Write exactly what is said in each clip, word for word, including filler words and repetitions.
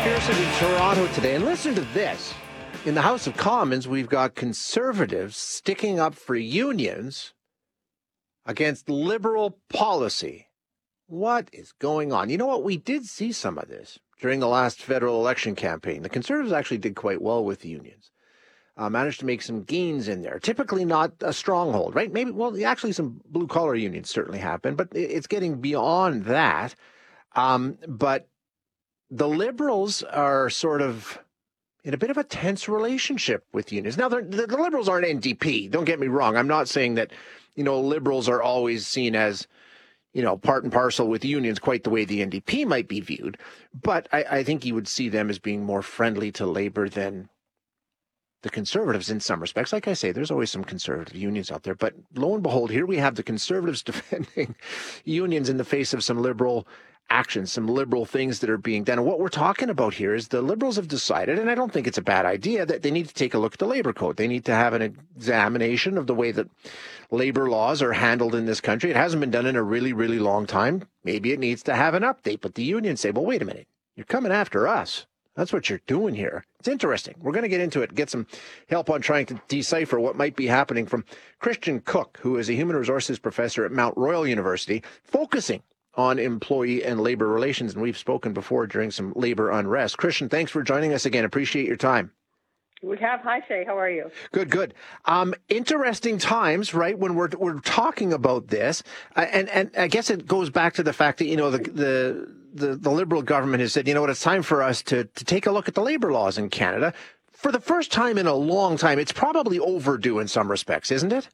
Pearson in Toronto today. And listen to this. In the House of Commons, we've got Conservatives sticking up for unions against Liberal policy. What is going on? You know what? We did see some of this during the last federal election campaign. The Conservatives actually did quite well with the unions. Uh, managed to make some gains in there. Typically not a stronghold, right? Maybe, well, actually some blue-collar unions certainly happen, but it's getting beyond that. Um, but the Liberals are sort of in a bit of a tense relationship with unions. Now, the, the Liberals aren't N D P. Don't get me wrong. I'm not saying that, you know, Liberals are always seen as, you know, part and parcel with unions, quite the way the N D P might be viewed. But I, I think you would see them as being more friendly to Labour than the Conservatives in some respects. Like I say, there's always some Conservative unions out there. But lo and behold, here we have the Conservatives defending unions in the face of some Liberal actions, some Liberal things that are being done. And what we're talking about here is the Liberals have decided, and I don't think it's a bad idea, that they need to take a look at the Labour Code. They need to have an examination of the way that labor laws are handled in this country. It hasn't been done in a really, really long time. Maybe it needs to have an update. But the unions say, well, wait a minute, you're coming after us. That's what you're doing here. It's interesting. We're going to get into it, get some help on trying to decipher what might be happening from Christian Cook, who is a human resources professor at Mount Royal University, focusing on employee and labor relations. And we've spoken before during some labor unrest. Christian, thanks for joining us again. Appreciate your time. We have. Hi, Shay. How are you? Good, good. Um, interesting times, right, when we're we're talking about this. Uh, and, and I guess it goes back to the fact that, you know, the, the, the, the Liberal government has said, you know what, it's time for us to, to take a look at the labor laws in Canada. For the first time in a long time, it's probably overdue in some respects, isn't it?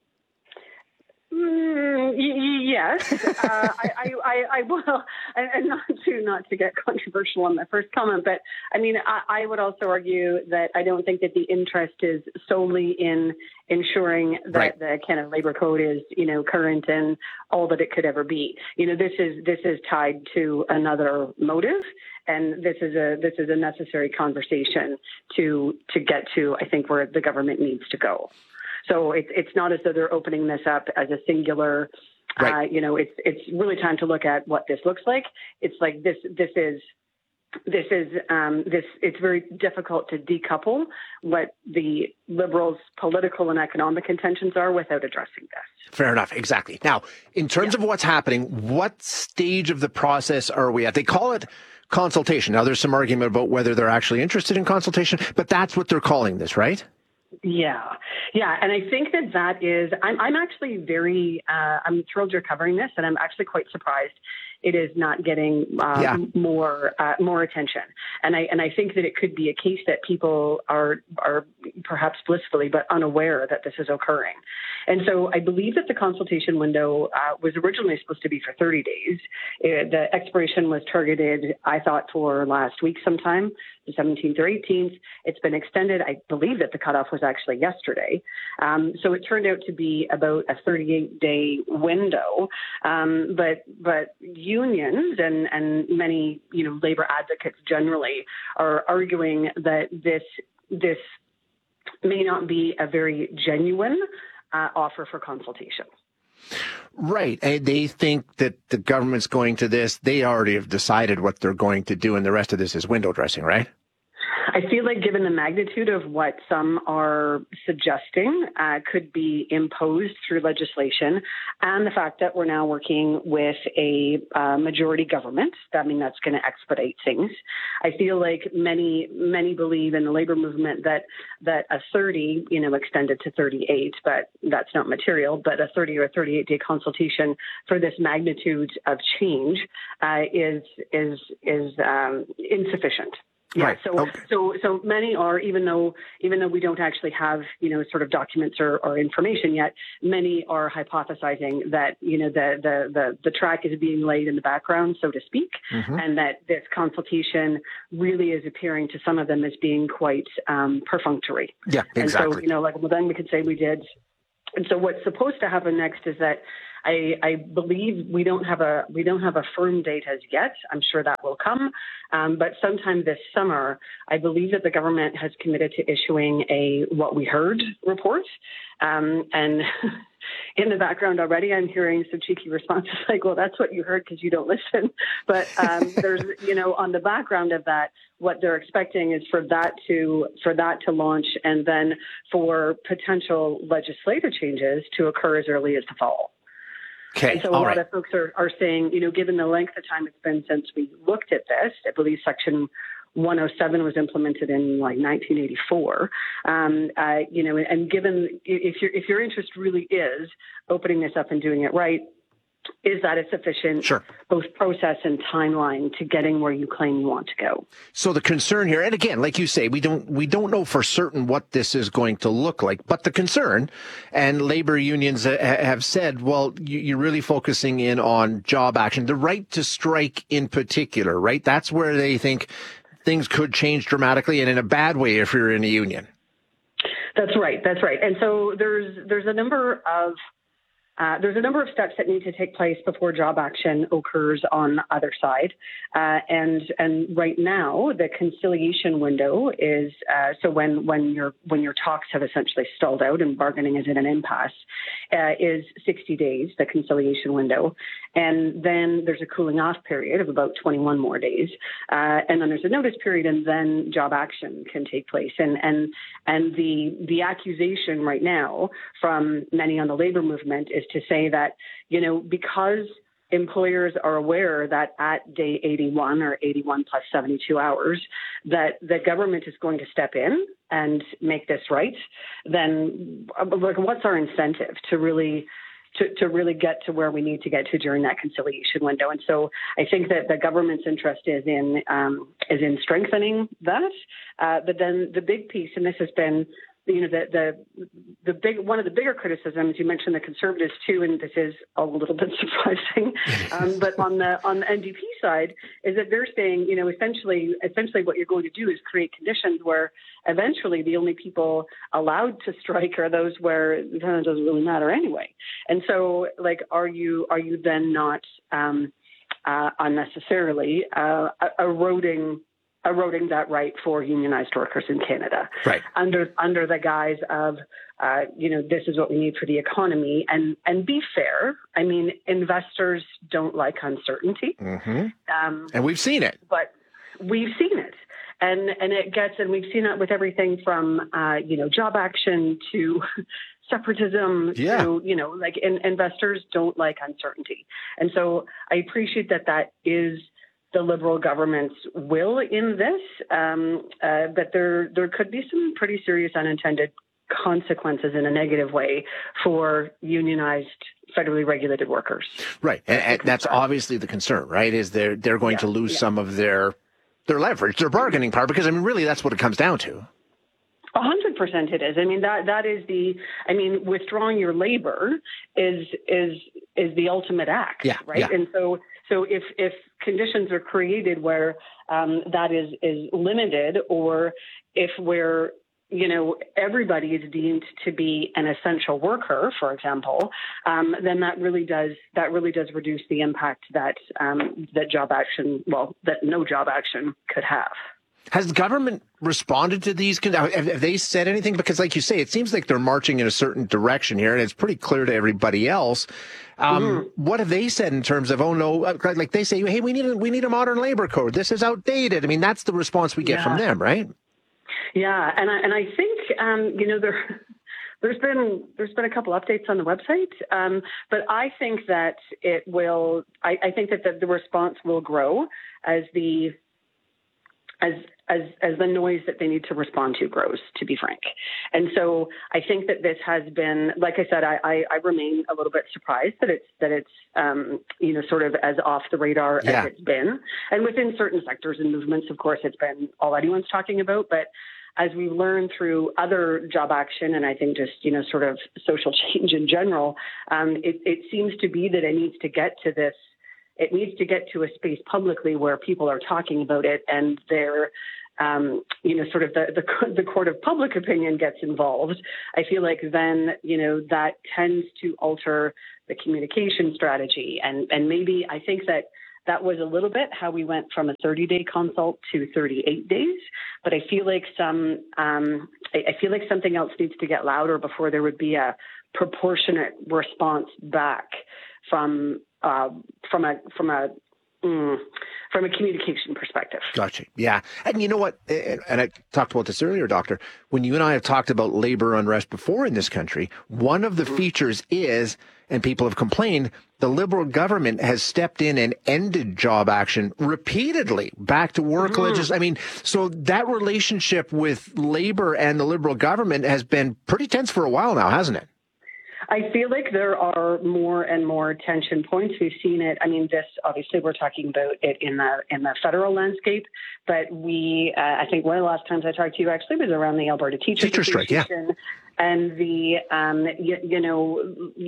Mm, y- y- yes, uh, I, I, I, I will, and not to not to get controversial on my first comment, but I mean, I, I would also argue that I don't think that the interest is solely in ensuring that right. the Canada Labour Code is, you know, current and all that it could ever be. You know, this is this is tied to another motive. And this is a this is a necessary conversation to to get to, I think, where the government needs to go. So it's it's not as though they're opening this up as a singular, right. uh, you know, it's it's really time to look at what this looks like. It's like this this is this is um, this. It's very difficult to decouple what the Liberals' political and economic intentions are without addressing this. Fair enough. Exactly. Now, in terms yeah. of what's happening, what stage of the process are we at? They call it consultation. Now, there's some argument about whether they're actually interested in consultation, but that's what they're calling this, right? Yeah, yeah, and I think that that is. I'm, I'm actually very. Uh, I'm thrilled you're covering this, and I'm actually quite surprised it is not getting um, yeah. more uh, more attention. And I and I think that it could be a case that people are are perhaps blissfully but unaware that this is occurring. And so I believe that the consultation window uh, was originally supposed to be for thirty days. It, the expiration was targeted, I thought, for last week sometime, the seventeenth or eighteenth. It's been extended. I believe that the cutoff was actually yesterday. Um, so it turned out to be about a thirty-eight day window. Um, but but unions and, and many, you know, labor advocates generally are arguing that this this may not be a very genuine Uh, offer for consultation. Right. And they think that the government's going to this. They already have decided what they're going to do, and the rest of this is window dressing, right? I feel like given the magnitude of what some are suggesting uh, could be imposed through legislation, and the fact that we're now working with a uh, majority government, I mean, that's going to expedite things. I feel like many, many believe in the labor movement that that a thirty, you know, extended to thirty-eight, but that's not material, but a thirty or a thirty-eight day consultation for this magnitude of change uh, is, is, is um, insufficient. Yeah, right. so okay. so so many are, even though even though we don't actually have, you know, sort of documents or, or information yet, many are hypothesizing that, you know, the, the the the track is being laid in the background, so to speak, mm-hmm. and that this consultation really is appearing to some of them as being quite um, perfunctory. Yeah, exactly. And so, you know, like, well, then we could say we did. And so what's supposed to happen next is that I, I believe we don't have a we don't have a firm date as yet. I'm sure that will come, um, but sometime this summer, I believe that the government has committed to issuing a what we heard report, um, and. In the background already, I'm hearing some cheeky responses like, well, that's what you heard because you don't listen. But um, there's, you know, on the background of that, what they're expecting is for that to for that to launch and then for potential legislative changes to occur as early as the fall. Okay. And so a All lot right. of folks are, are saying, you know, given the length of time it's been since we looked at this, I believe Section one oh seven was implemented in like nineteen eighty-four. Um, uh, you know, and given if your if your interest really is opening this up and doing it right, is that a sufficient Sure. both process and timeline to getting where you claim you want to go? So the concern here, and again, like you say, we don't we don't know for certain what this is going to look like, but the concern, and labor unions have said, well, you're really focusing in on job action, the right to strike in particular, right? That's where they think things could change dramatically and in a bad way if you're in a union. That's right. That's right. And so there's there's a number of Uh, there's a number of steps that need to take place before job action occurs on either side. Uh, and and right now, the conciliation window is uh, so when when your when your talks have essentially stalled out and bargaining is in an impasse, uh, is sixty days, the conciliation window. And then there's a cooling off period of about twenty-one more days. Uh, and then there's a notice period, and then job action can take place. And and and the the accusation right now from many on the labor movement is to say that, you know, because employers are aware that at day eighty-one or eighty-one plus seventy-two hours, that the government is going to step in and make this right, then like, what's our incentive to really to, to really get to where we need to get to during that conciliation window? And so I think that the government's interest is in um, is in strengthening that. Uh, but then the big piece, and this has been, you know, the, the the big one of the bigger criticisms, you mentioned the Conservatives too, and this is a little bit surprising, um, but on the on the N D P side is that they're saying, you know, essentially essentially what you're going to do is create conditions where eventually the only people allowed to strike are those where it kind of doesn't really matter anyway. And so, like, are you are you then not um, uh, unnecessarily uh, eroding eroding that right for unionized workers in Canada, right? Under under the guise of, uh, you know, this is what we need for the economy. And and be fair, I mean, investors don't like uncertainty, mm-hmm. um, and we've seen it. But we've seen it, and and it gets, and we've seen it with everything from, uh, you know, job action to separatism yeah. to, you know, like in, investors don't like uncertainty, and so I appreciate that that is the Liberal government's will in this, um, uh, but there there could be some pretty serious unintended consequences in a negative way for unionized, federally regulated workers. Right, and, and that's obviously the concern, right? Is they're they're going yeah, to lose yeah. some of their their leverage, their bargaining power, because I mean, really, that's what it comes down to. A hundred percent, it is. I mean, that that is the. I mean, withdrawing your labor is is is the ultimate act, yeah, right? Yeah. And so. So if, if conditions are created where um, that is, is limited, or if we're, you know, everybody is deemed to be an essential worker, for example, um, then that really does that really does reduce the impact that um, that job action, well, that no job action could have. Has the government responded to these? Have, have they said anything? Because, like you say, it seems like they're marching in a certain direction here, and it's pretty clear to everybody else. Um, mm-hmm. What have they said in terms of, oh no, like they say, hey, we need a, we need a modern labor code. This is outdated. I mean, that's the response we get yeah. from them, right? Yeah, and I and I think um, you know there. There's been there's been a couple updates on the website, um, but I think that it will. I, I think that the, the response will grow as the as as as the noise that they need to respond to grows, to be frank. And so I think that this has been, like I said, I, I, I remain a little bit surprised that it's that it's um, you know, sort of as off the radar yeah. as it's been. And within certain sectors and movements, of course, it's been all anyone's talking about. But as we've learned through other job action, and I think just, you know, sort of social change in general, um, it, it seems to be that it needs to get to this. It needs to get to a space publicly where people are talking about it and they're um, you know, sort of the, the the court of public opinion gets involved, I feel like then, you know, that tends to alter the communication strategy. And, and maybe I think that that was a little bit how we went from a thirty-day consult to thirty-eight days. But I feel like some, um, I, I feel like something else needs to get louder before there would be a proportionate response back from uh, from a from a mm, from a communication perspective. Gotcha. Yeah. And you know what? And I talked about this earlier, Doctor. When you and I have talked about labor unrest before in this country, one of the mm-hmm. features is, and people have complained, the Liberal government has stepped in and ended job action repeatedly, back to work mm-hmm. legislation. I mean, so that relationship with labor and the Liberal government has been pretty tense for a while now, hasn't it? I feel like there are more and more tension points. We've seen it. I mean, this obviously we're talking about it in the in the federal landscape, but we, uh, I think one of the last times I talked to you actually was around the Alberta Teachers Teacher strike, yeah. And the, um, you, you know,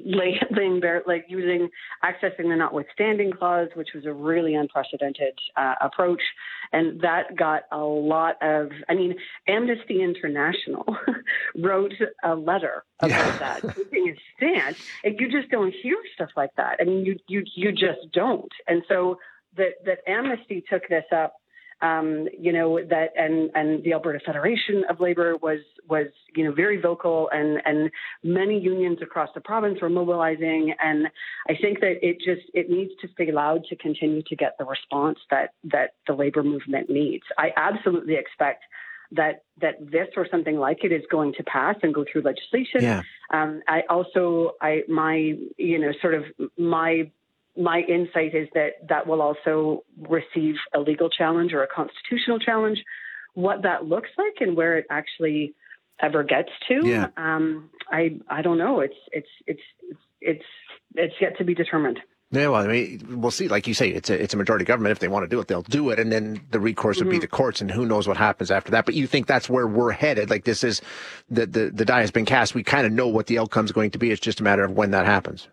laying there, like using, accessing the notwithstanding clause, which was a really unprecedented uh, approach. And that got a lot of, I mean, Amnesty International wrote a letter about yeah. that, taking a stance. And you just don't hear stuff like that. I mean, you, you, you just don't. And so that, that Amnesty took this up. Um, you know, that and, and the Alberta Federation of Labor was, was, you know, very vocal, and, and many unions across the province were mobilizing. And I think that it just, it needs to stay loud to continue to get the response that, that the labor movement needs. I absolutely expect that, that this or something like it is going to pass and go through legislation. Yeah. Um, I also, I, my, you know, sort of my, My insight is that that will also receive a legal challenge or a constitutional challenge. What that looks like and where it actually ever gets to, yeah. um, I I don't know. It's it's it's it's it's yet to be determined. Yeah, well, I mean, we'll see. Like you say, it's a it's a majority government. If they want to do it, they'll do it, and then the recourse would mm-hmm. be the courts, and who knows what happens after that. But you think that's where we're headed? Like this is the the the die has been cast. We kind of know what the outcome's going to be. It's just a matter of when that happens.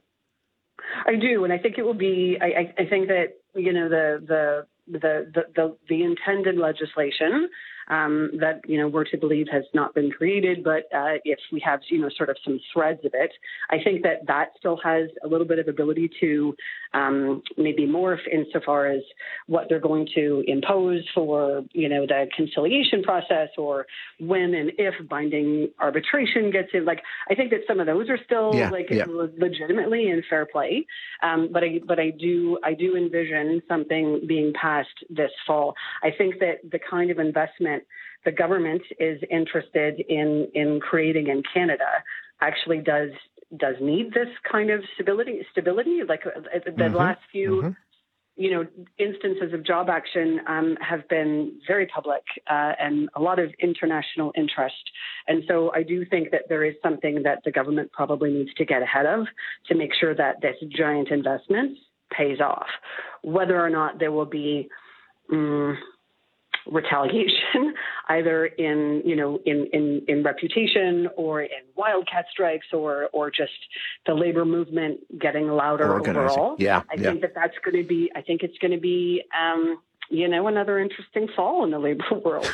I do, and I think it will be. I, I think that you know the the the the, the, the intended legislation um, that you know we're to believe has not been created, but uh, if we have you know sort of some threads of it, I think that that still has a little bit of ability to um, maybe morph insofar as what they're going to impose for you know the conciliation process, or when and if binding arbitration gets in. Like I think that some of those are still yeah, like yeah. legitimately in fair play, um, but I but I do I do envision something being passed this fall. I think that the kind of investment the government is interested in in creating in Canada actually does does need this kind of stability. Stability, like uh, the mm-hmm. last few, mm-hmm. you know, instances of job action um, have been very public uh, and a lot of international interest. And so I do think that there is something that the government probably needs to get ahead of to make sure that this giant investment pays off. Whether or not there will be um, retaliation, either in you know in, in, in reputation or in wildcat strikes, or or just the labor movement getting louder overall. Yeah, I yeah. think that that's going to be. I think it's going to be. Um, You know, another interesting fall in the labor world.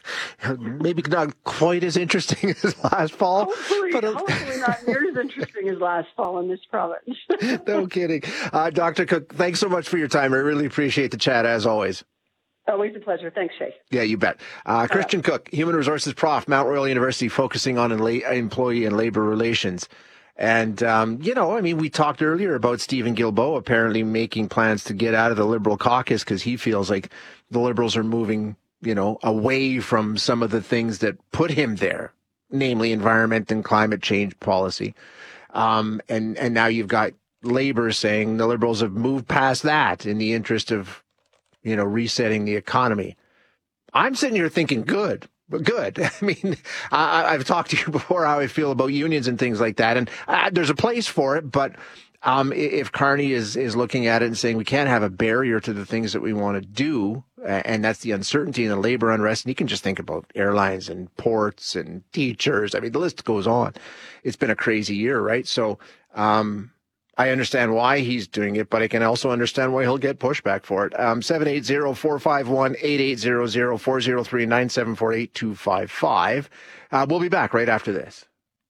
Maybe not quite as interesting as last fall. Hopefully, but hopefully not near as interesting as last fall in this province. No kidding. Uh, Doctor Cook, thanks so much for your time. I really appreciate the chat, as always. Always a pleasure. Thanks, Shay. Yeah, you bet. Uh, Christian uh, Cook, Human Resources Prof, Mount Royal University, focusing on employee and labor relations. And, um, you know, I mean, we talked earlier about Stephen Guilbeault apparently making plans to get out of the Liberal caucus because he feels like the Liberals are moving, you know, away from some of the things that put him there, namely environment and climate change policy. Um, and, and now you've got Labor saying the Liberals have moved past that in the interest of, you know, resetting the economy. I'm sitting here thinking, good. But good. I mean, I, I've talked to you before how I feel about unions and things like that, and uh, there's a place for it. But um, if Carney is is looking at it and saying we can't have a barrier to the things that we want to do, and that's the uncertainty and the labor unrest, and you can just think about airlines and ports and teachers. I mean, the list goes on. It's been a crazy year, right? So um, I understand why he's doing it, but I can also understand why he'll get pushback for it. Um, seven eight zero, four five one, eight eight zero zero, four zero three, nine seven four, eight two five five. Uh, we'll be back right after this.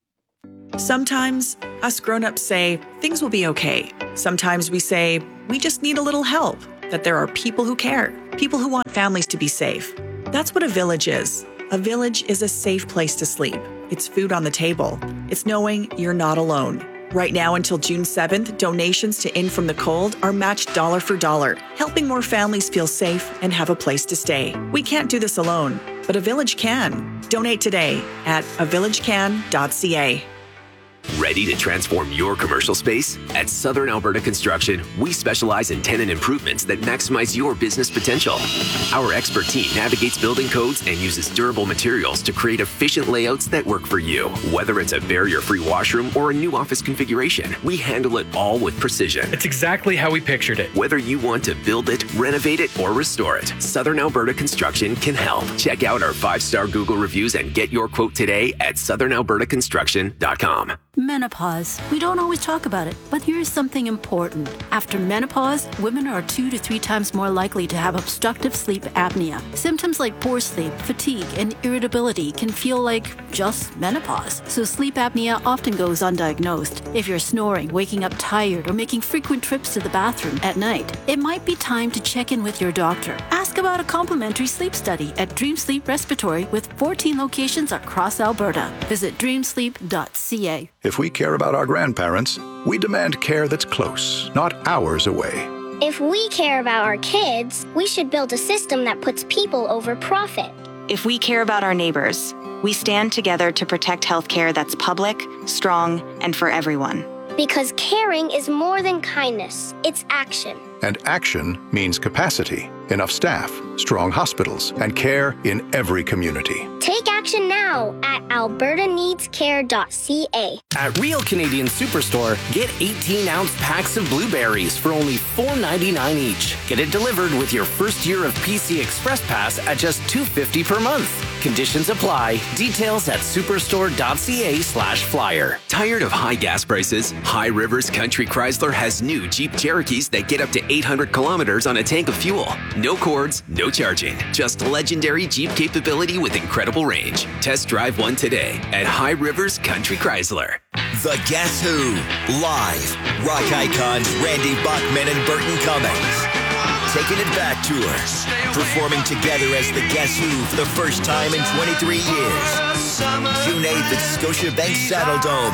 Sometimes us grown-ups say things will be okay. Sometimes we say we just need a little help, that there are people who care, people who want families to be safe. That's what a village is. A village is a safe place to sleep. It's food on the table. It's knowing you're not alone. Right now until June seventh, donations to In From the Cold are matched dollar for dollar, helping more families feel safe and have a place to stay. We can't do this alone, but a village can. Donate today at a village can dot c a. Ready to transform your commercial space? At Southern Alberta Construction, we specialize in tenant improvements that maximize your business potential. Our expert team navigates building codes and uses durable materials to create efficient layouts that work for you. Whether it's a barrier-free washroom or a new office configuration, we handle it all with precision. It's exactly how we pictured it. Whether you want to build it, renovate it, or restore it, Southern Alberta Construction can help. Check out our five-star Google reviews and get your quote today at southern alberta construction dot com. Menopause. We don't always talk about it, but here's something important. After menopause, women are two to three times more likely to have obstructive sleep apnea. Symptoms like poor sleep, fatigue, and irritability can feel like just menopause. So sleep apnea often goes undiagnosed. If you're snoring, waking up tired, or making frequent trips to the bathroom at night, it might be time to check in with your doctor. Ask about a complimentary sleep study at Dream Sleep Respiratory with fourteen locations across Alberta. Visit dream sleep dot c a. If we care about our grandparents, we demand care that's close, not hours away. If we care about our kids, we should build a system that puts people over profit. If we care about our neighbors, we stand together to protect healthcare that's public, strong, and for everyone. Because caring is more than kindness, it's action. And action means capacity, enough staff, strong hospitals, and care in every community. Take action now at alberta needs care dot c a. At Real Canadian Superstore, get eighteen ounce packs of blueberries for only four ninety-nine each. Get it delivered with your first year of P C Express Pass at just two fifty per month. Conditions apply. Details at superstore dot c a slash flyer. Tired of high gas prices? High Rivers Country Chrysler has new Jeep Cherokees that get up to eight hundred kilometers on a tank of fuel. No cords, no charging. Just legendary Jeep capability with incredible range. Test drive one today at High Rivers Country Chrysler. The Guess Who. Live. Rock icons Randy Bachman and Burton Cummings. Taking it back tour. Performing together as the Guess Who for the first time in twenty-three years. June eighth at Scotiabank Saddle Dome.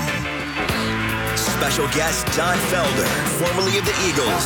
Special guest Don Felder, formerly of the Eagles.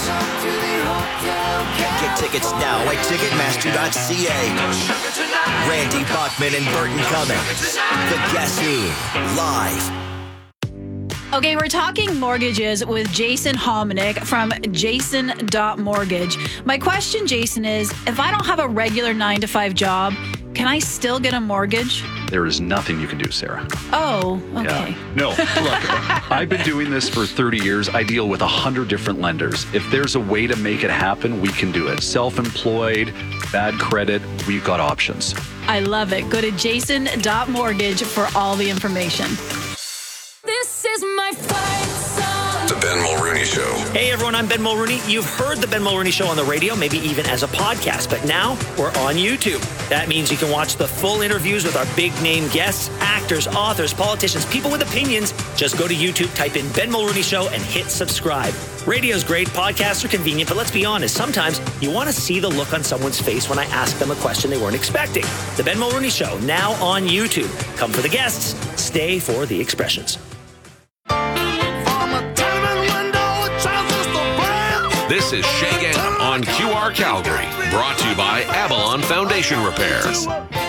Get tickets now at ticketmaster dot c a. Randy Bachman and Burton Cummings. The Guess Who. Live. Okay, we're talking mortgages with Jason Hominick from jason dot mortgage. My question, Jason, is if I don't have a regular nine to five job, can I still get a mortgage? There is nothing you can do, Sarah. Oh, okay. Yeah. No, look, I've been doing this for thirty years. I deal with one hundred different lenders. If there's a way to make it happen, we can do it. Self-employed, bad credit, we've got options. I love it. Go to jason dot mortgage for all the information. This is my fight song. The Ben Mulrooney Show. Hey everyone, I'm Ben Mulrooney. You've heard the Ben Mulrooney Show on the radio, maybe even as a podcast, but now we're on YouTube. That means you can watch the full interviews with our big name guests, actors, authors, politicians, people with opinions. Just go to YouTube, type in Ben Mulrooney Show and hit subscribe. Radio's great, podcasts are convenient, but let's be honest, sometimes you want to see the look on someone's face when I ask them a question they weren't expecting. The Ben Mulrooney Show, now on YouTube. Come for the guests, stay for the expressions. This is Shagan on Q R Calgary, brought to you by Avalon Foundation Repairs.